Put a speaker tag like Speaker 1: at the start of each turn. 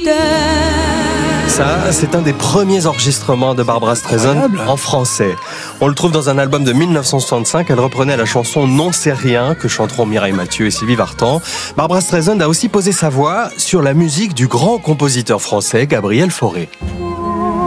Speaker 1: Ça, c'est un des premiers enregistrements de Barbra Streisand en français. On le trouve dans un album de 1965. Elle reprenait la chanson Non c'est rien que chanteront Mireille Mathieu et Sylvie Vartan. Barbra Streisand a aussi posé sa voix sur la musique du grand compositeur français Gabriel Fauré.